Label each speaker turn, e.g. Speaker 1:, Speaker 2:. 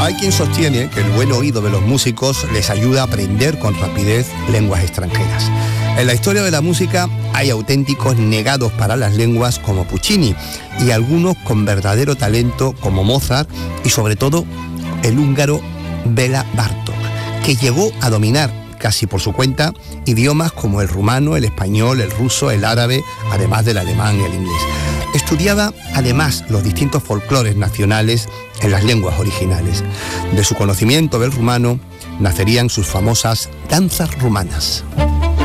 Speaker 1: Hay quien sostiene que el buen oído de los músicos les ayuda a aprender con rapidez lenguas extranjeras. En la historia de la música hay auténticos negados para las lenguas como Puccini y algunos con verdadero talento como Mozart y sobre todo el húngaro Béla Bartók, que llegó a dominar casi por su cuenta idiomas como el rumano, el español, el ruso, el árabe, además del alemán y el inglés. Estudiaba además los distintos folclores nacionales en las lenguas originales. De su conocimiento del rumano nacerían sus famosas danzas rumanas.